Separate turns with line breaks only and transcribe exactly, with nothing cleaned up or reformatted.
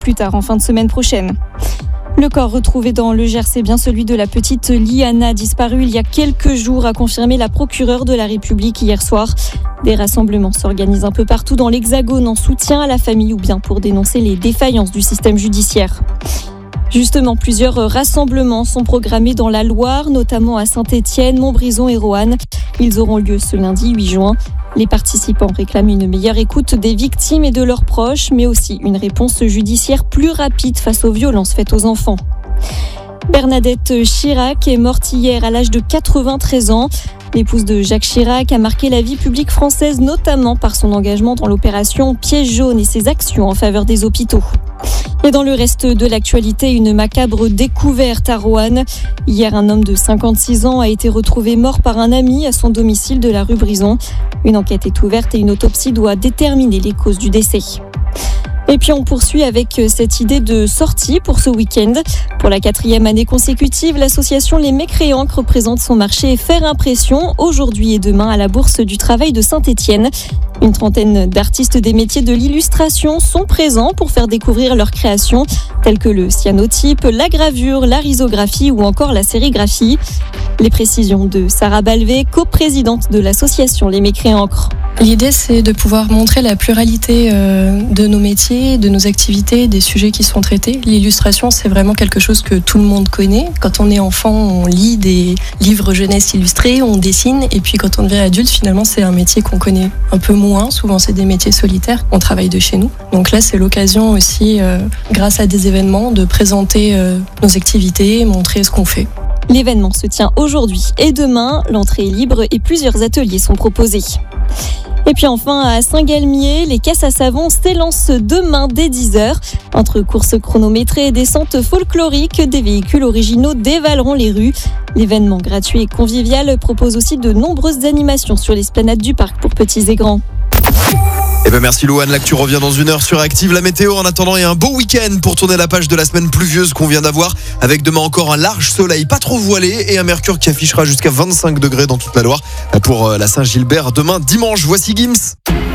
plus tard en fin de semaine prochaine. Le corps retrouvé dans le Gers est bien celui de la petite Liana, disparue il y a quelques jours, a confirmé la procureure de la République hier soir. Des rassemblements s'organisent un peu partout dans l'Hexagone en soutien à la famille ou bien pour dénoncer les défaillances du système judiciaire. Justement, plusieurs rassemblements sont programmés dans la Loire, notamment à Saint-Étienne, Montbrison et Roanne. Ils auront lieu ce lundi huit juin. Les participants réclament une meilleure écoute des victimes et de leurs proches, mais aussi une réponse judiciaire plus rapide face aux violences faites aux enfants. Bernadette Chirac est morte hier à l'âge de quatre-vingt-treize ans. L'épouse de Jacques Chirac a marqué la vie publique française, notamment par son engagement dans l'opération Piège jaune et ses actions en faveur des hôpitaux. Et dans le reste de l'actualité, une macabre découverte à Roanne. Hier, un homme de cinquante-six ans a été retrouvé mort par un ami à son domicile de la rue Brison. Une enquête est ouverte et une autopsie doit déterminer les causes du décès. Et puis on poursuit avec cette idée de sortie pour ce week-end. Pour la quatrième année consécutive, l'association Les Mécréancres présente son marché Faire Impression aujourd'hui et demain à la Bourse du Travail de Saint-Étienne. Une trentaine d'artistes des métiers de l'illustration sont présents pour faire découvrir leurs créations, telles que le cyanotype, la gravure, la risographie ou encore la sérigraphie. Les précisions de Sarah Balvé, coprésidente de l'association Les Mécréancres.
L'idée, c'est de pouvoir montrer la pluralité euh, de nos métiers, de nos activités, des sujets qui sont traités. L'illustration, c'est vraiment quelque chose que tout le monde connaît. Quand on est enfant, on lit des livres jeunesse illustrés, on dessine. Et puis quand on devient adulte, finalement, c'est un métier qu'on connaît un peu moins. Souvent, c'est des métiers solitaires. On travaille de chez nous. Donc là, c'est l'occasion aussi, euh, grâce à des événements, de présenter euh, nos activités, montrer ce qu'on fait.
L'événement se tient aujourd'hui et demain. L'entrée est libre et plusieurs ateliers sont proposés. Et puis enfin, à Saint-Galmier, les caisses à savon s'élancent demain dès dix heures. Entre courses chronométrées et descentes folkloriques, des véhicules originaux dévaleront les rues. L'événement gratuit et convivial propose aussi de nombreuses animations sur l'esplanade du parc pour petits et grands.
Eh ben merci Louane, l'actu revient dans une heure sur Active. La météo en attendant et un beau week-end pour tourner la page de la semaine pluvieuse qu'on vient d'avoir, avec demain encore un large soleil pas trop voilé et un mercure qui affichera jusqu'à vingt-cinq degrés dans toute la Loire pour la Saint-Gilbert demain dimanche. Voici Gims.